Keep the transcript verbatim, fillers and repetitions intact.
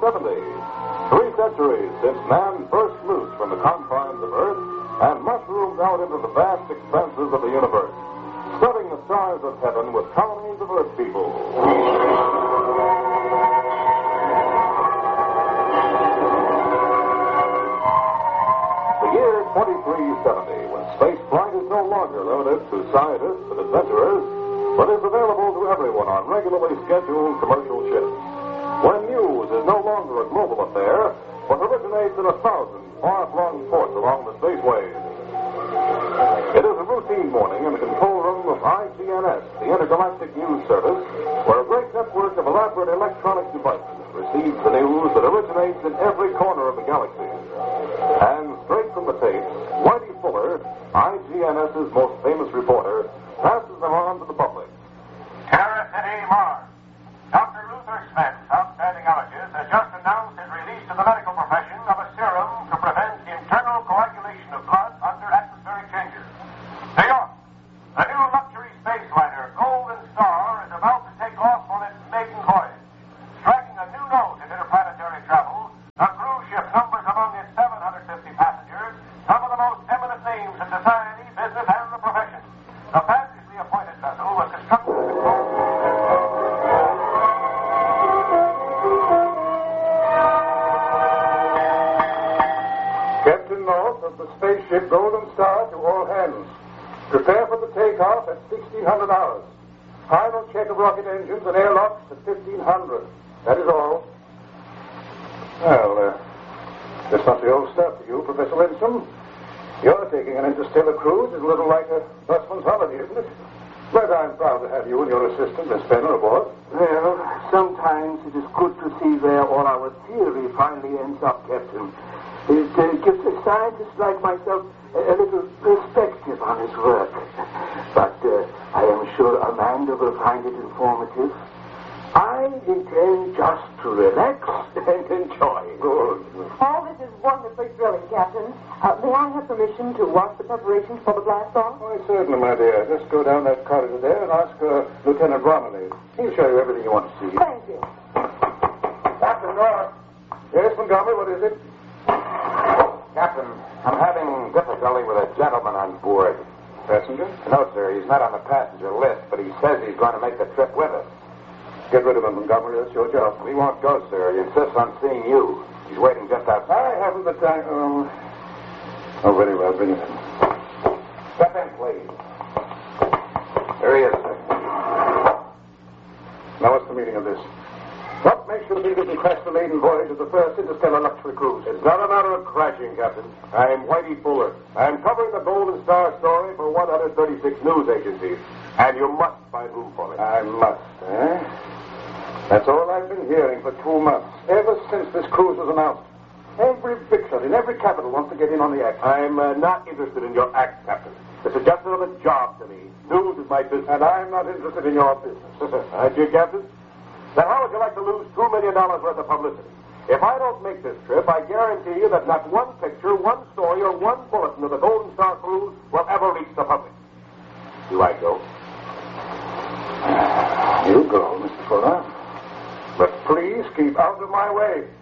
seventy. Three centuries since man first loosed from the confines of Earth and mushroomed out into the vast expanses of the universe, studding the stars of heaven with colonies of Earth people. The year twenty-three seventy, when space flight is no longer limited to scientists and adventurers, but is available to everyone on regularly scheduled commercial ships. When news is no longer a global affair, but originates in a thousand far-flung ports along the spaceways. It is a routine morning in the control room of I G N S, the Intergalactic News Service, where a great network of elaborate electronic devices receives the news that originates in every corner of the galaxy. And straight from the tapes, Whitey Fuller, IGNS's most famous reporter, passes them on to the public. Terra City, Mars. Doctor Luther Smith, outstanding allergist, has just announced his release to the medical profession of a serum to prevent internal coagulation of blood under atmospheric changes. New York, a new luxury space liner, Golden Star, is about to take off on its maiden voyage. Striking a new note in interplanetary travel, the cruise ship numbers among its seven hundred fifty passengers some of the most eminent names in society, business, and the profession. The fabulously appointed vessel was constructed to control. Captain North of the spaceship Golden Star to all hands. Prepare for the takeoff at sixteen hundred hours. Final check of rocket engines and airlocks at fifteen hundred. That is all. Well, uh, that's not the old stuff to you, Professor Winston. You're taking an interstellar cruise. It's a little like a busman's holiday, isn't it? But I'm proud to have you and your assistant, Miss Fenner, aboard. Well, sometimes it is good to see where all our theory finally ends up, Captain. It uh, gives a scientist like myself a, a little perspective on his work. But uh, I am sure Amanda will find it informative. I intend just to relax and enjoy. Good. All this is wonderfully thrilling, Captain. Uh, may I have permission to watch the preparations for the blast off? Why, certainly, my dear. Just go down that corridor there and ask uh, Lieutenant Romilly. He'll show you everything you want to see. Thank you. Captain North. Yes, Montgomery, what is it? Captain, I'm having difficulty with a gentleman on board. Passenger? No, sir, he's not on the passenger list, but he says he's going to make the trip with us. Get rid of him, Montgomery. That's your job. We won't go, sir. He insists on seeing you. He's waiting just outside. I haven't the time. Oh, oh very well. Bring him in. Step in, please. There he is, sir. Now, what's the meaning of this? What makes you think you can crash the maiden voyage of the first interstellar luxury cruise? It's not a matter of crashing, Captain. I'm Whitey Fuller. I'm covering the Golden Star story for one hundred thirty-six news agencies. And you must find room for me. I must, eh? That's all I've been hearing for two months, ever since this cruise was announced. Every big shot in every capital wants to get in on the act. I'm uh, not interested in your act, Captain. This is just another job to me. News is my business. And I'm not interested in your business. Aren't you, Captain? Then how would you like to lose two million dollars worth of publicity? If I don't make this trip, I guarantee you that not one picture, one story, or one bulletin of the Golden Star cruise will ever reach the public. Do I go? You go, Mister Fuller. But please keep out of my way.